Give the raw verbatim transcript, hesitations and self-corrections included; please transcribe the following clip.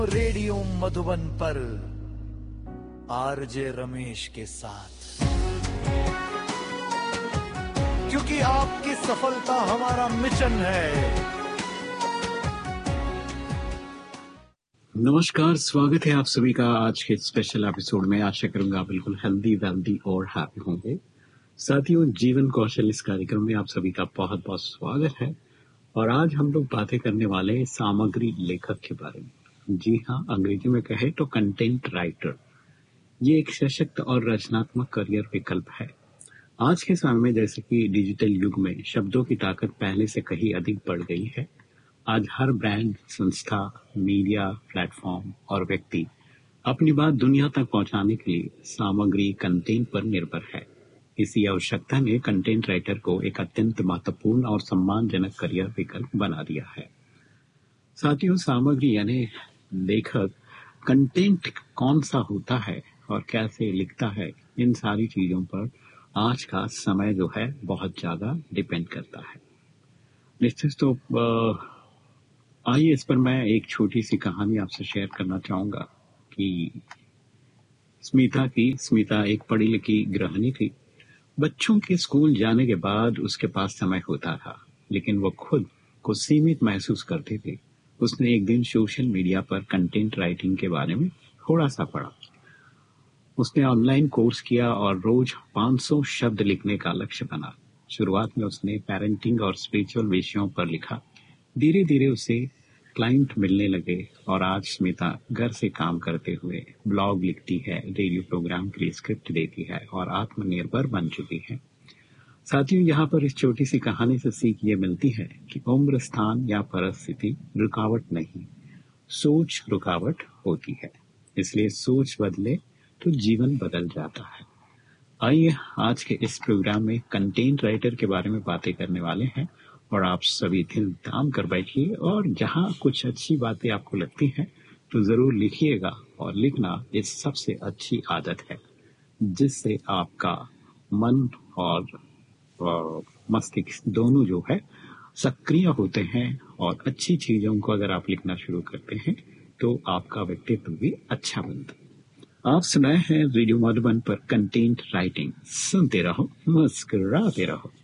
Radio Madhuban पर RJ Ramesh के साथ, क्योंकि आपकी सफलता हमारा मिशन है। नमस्कार, स्वागत है आप सभी का आज के स्पेशल एपिसोड में। आशा करूंगा बिल्कुल हेल्दी, वेल्दी और हैप्पी होंगे। साथियों, जीवन कौशल इस कार्यक्रम में आप सभी का बहुत बहुत स्वागत है। और आज हम लोग बातें करने वाले हैं सामग्री लेखक के बारे में। जी हाँ, अंग्रेजी में कहे तो कंटेंट राइटर। ये एक सशक्त और रचनात्मक करियर विकल्प है। आज के समय में जैसे कि डिजिटल युग में शब्दों की ताकत पहले से कहीं अधिक बढ़ गई है। आज हर ब्रांड, संस्था, मीडिया प्लेटफॉर्म और व्यक्ति अपनी बात दुनिया तक पहुंचाने के लिए सामग्री, कंटेंट पर निर्भर है। इसी आवश्यकता ने कंटेंट राइटर को एक अत्यंत महत्वपूर्ण और सम्मानजनक करियर विकल्प बना दिया है। साथियों, सामग्री यानी लेखक, कंटेंट कौन सा होता है और कैसे लिखता है, इन सारी चीजों पर आज का समय जो है बहुत ज्यादा डिपेंड करता है। निश्चित तो आइए इस पर मैं एक छोटी सी कहानी आपसे शेयर करना चाहूंगा कि स्मिता की स्मिता एक पढ़ी लिखी गृहिणी थी। बच्चों के स्कूल जाने के बाद उसके पास समय होता था, लेकिन वो खुद को सीमित महसूस करती थी। उसने एक दिन सोशल मीडिया पर कंटेंट राइटिंग के बारे में थोड़ा सा पढ़ा। उसने ऑनलाइन कोर्स किया और रोज पाँच सौ शब्द लिखने का लक्ष्य बना। शुरुआत में उसने पेरेंटिंग और स्पिरिचुअल विषयों पर लिखा। धीरे धीरे उसे क्लाइंट मिलने लगे और आज स्मिता घर से काम करते हुए ब्लॉग लिखती है, रेडियो प्रोग्राम के लिए स्क्रिप्ट देती है और आत्मनिर्भर बन चुकी है। साथियों, यहाँ पर इस छोटी सी कहानी से सीख ये मिलती है कि उम्र, स्थान या परिस्थिति रुकावट नहीं, सोच रुकावट होती है। इसलिए सोच बदले तो जीवन बदल जाता है। आइए आज के इस प्रोग्राम में कंटेंट राइटर के बारे में बातें करने वाले हैं और आप सभी दिल थाम कर बैठिए और जहाँ कुछ अच्छी बातें आपको लगती हैं तो जरूर लिखिएगा। और लिखना एक सबसे अच्छी आदत है जिससे आपका मन और मस्तिष्क दोनों जो है सक्रिय होते हैं। और अच्छी चीजों को अगर आप लिखना शुरू करते हैं तो आपका व्यक्तित्व भी अच्छा बनता है। आप सुनाए हैं रेडियो मधुबन पर कंटेंट राइटिंग। सुनते रहो, मुस्कुराते रहो।